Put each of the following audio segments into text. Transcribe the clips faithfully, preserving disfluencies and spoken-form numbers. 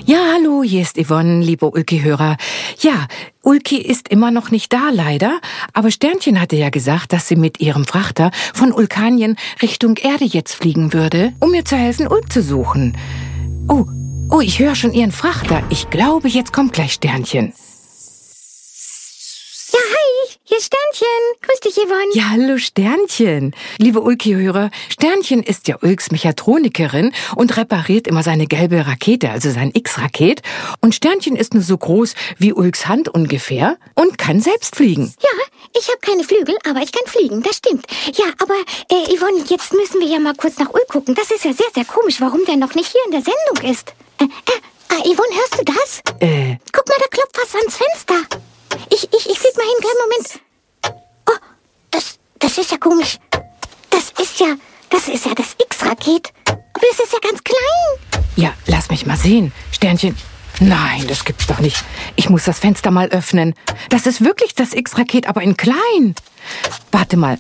Ja, hallo, hier ist Yvonne, liebe Ulki-Hörer. Ja, Ulki ist immer noch nicht da, leider. Aber Sternchen hatte ja gesagt, dass sie mit ihrem Frachter von Ulkanien Richtung Erde jetzt fliegen würde, um mir zu helfen, Ulk zu suchen. Oh, oh, ich höre schon ihren Frachter. Ich glaube, jetzt kommt gleich Sternchen. Ja, hi, hier ist Sternchen. Grüß dich, Yvonne. Ja, hallo Sternchen. Liebe Ulki-Hörer, Sternchen ist ja Ulks Mechatronikerin und repariert immer seine gelbe Rakete, also sein X-Raket. Und Sternchen ist nur so groß wie Ulks Hand ungefähr und kann selbst fliegen. Ja, ich habe keine Flügel, aber ich kann fliegen, das stimmt. Ja, aber äh, Yvonne, jetzt müssen wir ja mal kurz nach Ulk gucken. Das ist ja sehr, sehr komisch, warum der noch nicht hier in der Sendung ist. Äh, äh, äh, Yvonne, hörst du das? Äh. Guck mal, da klopft was ans Fenster. Ich, ich, ich flieg mal hin, kleinen Moment. Oh, das, das ist ja komisch. Das ist ja, das ist ja das X-Raket. Aber das ist ja ganz klein. Ja, lass mich mal sehen. Sternchen. Nein, das gibt's doch nicht. Ich muss das Fenster mal öffnen. Das ist wirklich das X-Raket, aber in klein. Warte mal.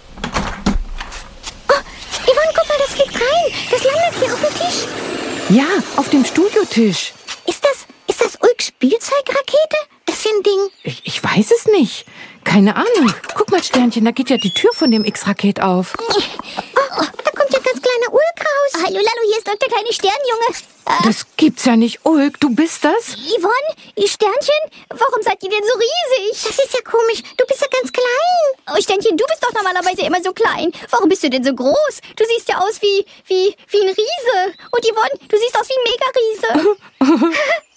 Oh, Yvonne, guck mal, das fliegt rein. Das landet hier auf dem Tisch. Ja, auf dem Studiotisch. Ist das, ist das Ulks Spielzeugrakete? Das ist ein Ding. Ich, ich weiß es nicht. Keine Ahnung. Guck mal, Sternchen, da geht ja die Tür von dem X-Raket auf. Oh, oh, da kommt ja ganz kleiner Ulk raus. Hallo, Lalo, hier ist Doktor Kleine Sternjunge. Äh, Das gibt's ja nicht. Ulk, du bist das? Yvonne, Sternchen, warum seid ihr denn so riesig? Das ist ja komisch. Du bist ja ganz klein. Oh, Sternchen, du bist doch normalerweise immer so klein. Warum bist du denn so groß? Du siehst ja aus wie, wie, wie ein Riese. Und Yvonne, du siehst aus wie ein Mega-Riese.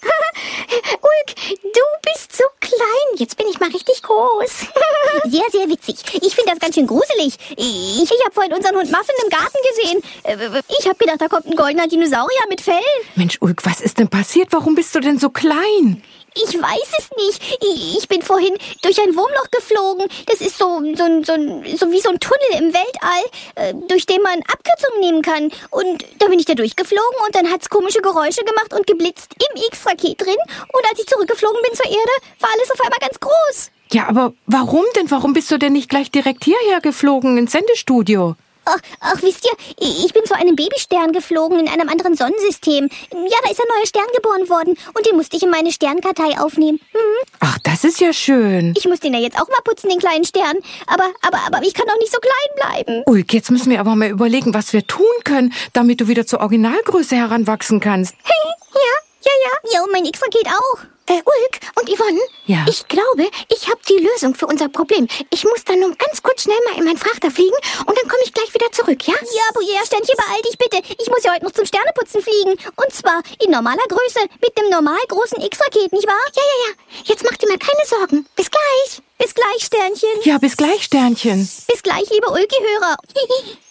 Ulk, du bist so klein. Jetzt bin ich mal richtig groß. Sehr, sehr witzig. Ich finde das ganz schön gruselig. Ich, ich habe vorhin unseren Hund Muffin im Garten gesehen. Ich habe gedacht, da kommt ein goldener Dinosaurier mit Fell. Mensch, Ulk, was ist denn passiert? Warum bist du denn so klein? Ich weiß es nicht. Ich bin vorhin durch ein Wurmloch geflogen. Das ist so, so, so, so wie so ein Tunnel im Weltall, durch den man Abkürzungen nehmen kann. Und da bin ich da durchgeflogen und dann hat es komische Geräusche gemacht und geblitzt im X-Raket drin. Und als ich zurückgeflogen bin zur Erde, war alles auf einmal ganz groß. Ja, aber warum denn? Warum bist du denn nicht gleich direkt hierher geflogen, ins Sendestudio? Ach, ach, wisst ihr, ich bin zu einem Babystern geflogen in einem anderen Sonnensystem. Ja, da ist ein neuer Stern geboren worden und den musste ich in meine Sternkartei aufnehmen. Mhm. Ach, das ist ja schön. Ich muss den ja jetzt auch mal putzen, den kleinen Stern. Aber, aber, aber ich kann doch nicht so klein bleiben. Ulk, jetzt müssen wir aber mal überlegen, was wir tun können, damit du wieder zur Originalgröße heranwachsen kannst. Hey, ja, ja, ja. Ja, und mein X-Raket auch. Äh, Ulk und Yvonne, Ja. ich glaube, ich habe die Lösung für unser Problem. Ich muss dann nur ganz kurz schnell mal in meinen Frachter fliegen und dann komme ich gleich wieder zurück, ja? Ja, aber ja, Sternchen, beeil dich bitte. Ich muss ja heute noch zum Sterneputzen fliegen. Und zwar in normaler Größe, mit einem normal großen X-Raket, nicht wahr? Ja, ja, ja. Jetzt mach dir mal keine Sorgen. Bis gleich. Bis gleich, Sternchen. Ja, bis gleich, Sternchen. Bis gleich, liebe Ulki-Hörer.